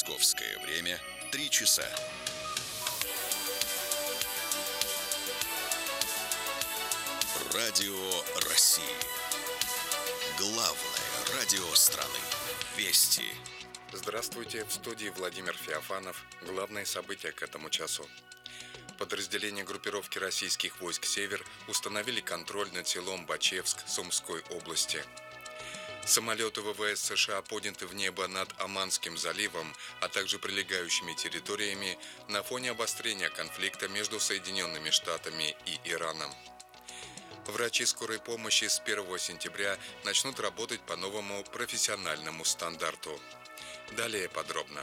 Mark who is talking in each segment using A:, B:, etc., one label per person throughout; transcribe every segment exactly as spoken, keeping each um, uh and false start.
A: Московское время три часа. Радио России. Главное радио страны. Вести.
B: Здравствуйте, в студии Владимир Феофанов. Главные события к этому часу. Подразделения группировки российских войск «Север» установили контроль над селом Бачевск Сумской области. Самолеты ВВС США подняты в небо над Оманским заливом, а также прилегающими территориями на фоне обострения конфликта между Соединенными Штатами и Ираном. Врачи скорой помощи с первого сентября начнут работать по новому профессиональному стандарту. Далее подробно.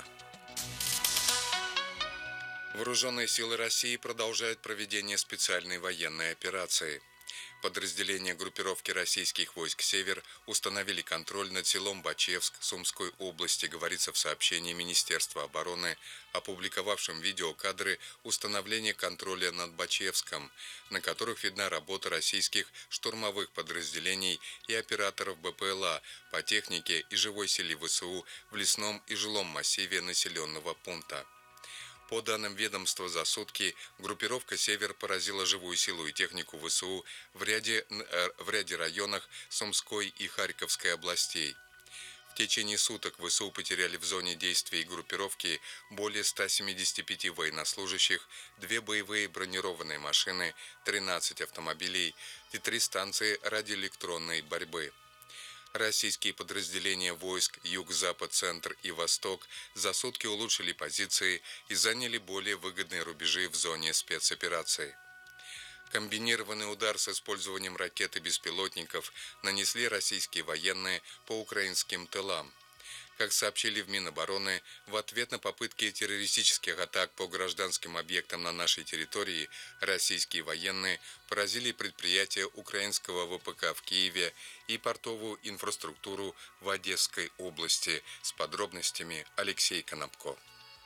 B: Вооруженные силы России продолжают проведение специальной военной операции. Подразделения группировки российских войск «Север» установили контроль над селом Бачевск Сумской области, говорится в сообщении Министерства обороны, опубликовавшем видеокадры установления контроля над Бачевском, на которых видна работа российских штурмовых подразделений и операторов БПЛА по технике и живой силе ВСУ в лесном и жилом массиве населенного пункта. По данным ведомства, за сутки группировка «Север» поразила живую силу и технику ВСУ в ряде, в ряде районах Сумской и Харьковской областей. В течение суток ВСУ потеряли в зоне действий группировки более ста семидесяти пяти военнослужащих, две боевые бронированные машины, тринадцать автомобилей и три станции радиоэлектронной борьбы. Российские подразделения войск Юг, Запад, Центр и Восток за сутки улучшили позиции и заняли более выгодные рубежи в зоне спецоперации. Комбинированный удар с использованием ракет и беспилотников нанесли российские военные по украинским тылам. Как сообщили в Минобороны, в ответ на попытки террористических атак по гражданским объектам на нашей территории российские военные поразили предприятия украинского ВПК в Киеве и портовую инфраструктуру в Одесской области. С подробностями Алексей Конопко.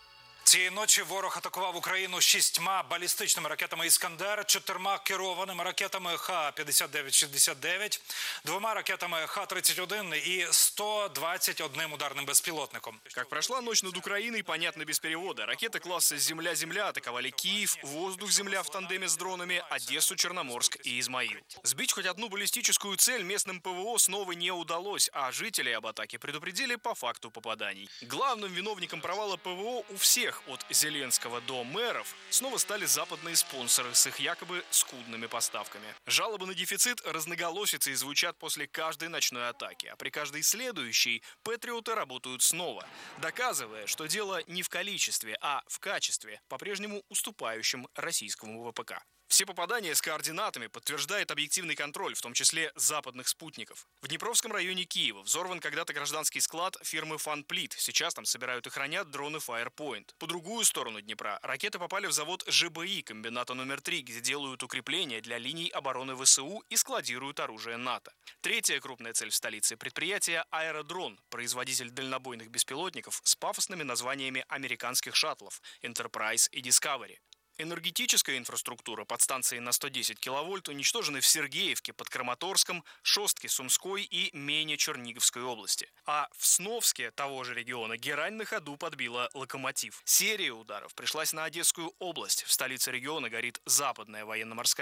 C: Цієї ночі ворог атакував Україну шістьма балістичними ракетами «Іскандер», чотирма керованими ракетами Х п'ятдесят дев'ять шістдесят дев'ять, двома ракетами Х тридцать один и сто двадцать одним ударным беспилотником.
D: Как прошла ночь над Украиной, понятно без перевода. Ракеты класса «Земля-Земля» атаковали Киев, «Воздух-Земля» в тандеме с дронами, Одессу, Черноморск и Измаил. Сбить хоть одну баллистическую цель местным ПВО снова не удалось, а жители об атаке предупредили по факту попаданий. Главным виновником провала ПВО у всех, от Зеленского до мэров, снова стали западные спонсоры с их якобы скудными поставками. Жалобы на дефицит разноголосятся и звучат после каждой ночной атаки, а при каждой следующей патриоты работают снова, доказывая, что дело не в количестве, а в качестве, по-прежнему уступающем российскому ВПК. Все попадания с координатами подтверждает объективный контроль, в том числе западных спутников. В Днепровском районе Киева взорван когда-то гражданский склад фирмы «Фанплит». Сейчас там собирают и хранят дроны Firepoint. По другую сторону Днепра ракеты попали в завод ЖБИ комбината номер три, где делают укрепления для линий обороны ВСУ и складируют оружие НАТО. Третья крупная цель в столице – предприятие «Аэродрон», производитель дальнобойных беспилотников с пафосными названиями американских шаттлов «Enterprise» и «Discovery». Энергетическая инфраструктура подстанции на сто десять киловольт уничтожены в Сергеевке под Краматорском, Шостке Сумской и Мене Черниговской области. А в Сновске того же региона герань на ходу подбила локомотив. Серия ударов пришлась на Одесскую область. В столице региона горит западная военно-морская